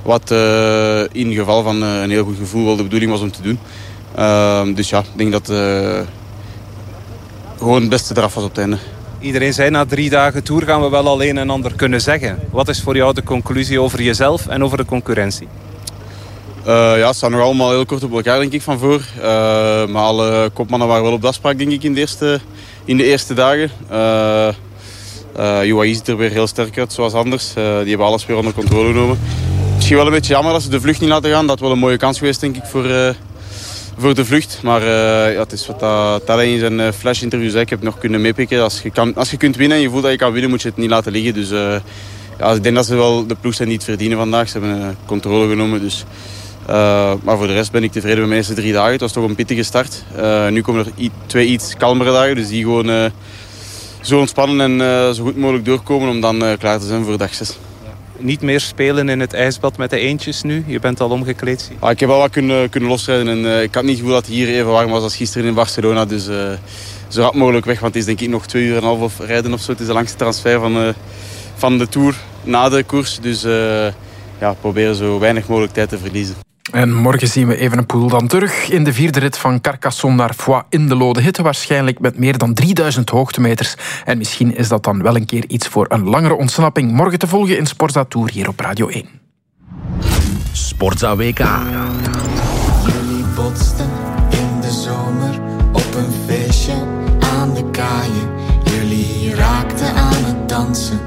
Wat in geval van een heel goed gevoel wel de bedoeling was om te doen. Dus ja, ik denk dat gewoon het beste eraf was op het einde. Iedereen zei na 3 dagen tour gaan we wel al een en ander kunnen zeggen. Wat is voor jou de conclusie over jezelf en over de concurrentie? Ja, het staan nog allemaal heel kort op elkaar, denk ik, van voor. Maar alle kopmannen waren wel op de afspraak, denk ik, in de eerste dagen. UAE ziet er weer heel sterk uit, zoals anders. Die hebben alles weer onder controle genomen. Misschien wel een beetje jammer dat ze de vlucht niet laten gaan. Dat was wel een mooie kans geweest, denk ik, voor de vlucht. Maar ja, het is wat Tadej in zijn flash-interview zei. Ik heb nog kunnen meepikken. Als je kunt winnen en je voelt dat je kan winnen, moet je het niet laten liggen. Dus ja, ik denk dat ze wel de ploeg zijn die het verdienen vandaag. Ze hebben controle genomen, dus... maar voor de rest ben ik tevreden met mijn eerste 3 dagen. Het was toch een pittige start. Nu komen er 2 iets kalmere dagen. Dus die gewoon zo ontspannen en zo goed mogelijk doorkomen om dan klaar te zijn voor dag 6. Niet meer spelen in het ijsbad met de eendjes nu? Je bent al omgekleed. Ik heb wel wat kunnen losrijden. En, ik had niet het gevoel dat het hier even warm was als gisteren in Barcelona. Dus zo rap mogelijk weg. Want het is denk ik nog 2,5 uur rijden of zo. Het is de langste transfer van de Tour na de koers. Dus ja, proberen zo weinig mogelijk tijd te verliezen. En morgen zien we Evenepoel dan terug in de 4e rit van Carcassonne naar Foix in de Lode Hitte. Waarschijnlijk met meer dan 3000 hoogtemeters. En misschien is dat dan wel een keer iets voor een langere ontsnapping. Morgen te volgen in Sportza Tour hier op Radio 1. Sportza WK. Jullie botsten